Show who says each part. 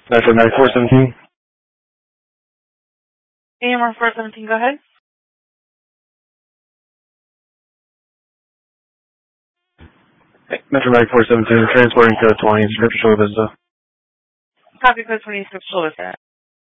Speaker 1: Metro Mag 417.
Speaker 2: AMR 417, go ahead.
Speaker 1: Hey, Metro Mag 417, transporting code 20, Scripture Vista.
Speaker 2: Copy code 20, Scripture Vista.